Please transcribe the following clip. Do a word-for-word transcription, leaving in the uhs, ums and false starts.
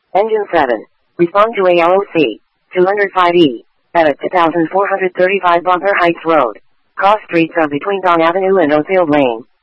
Engine seven. Respond to A L O C. two oh five E. At a two thousand four hundred thirty-five Bunker Heights Road. Cross streets are between Don Avenue and Oakfield Lane.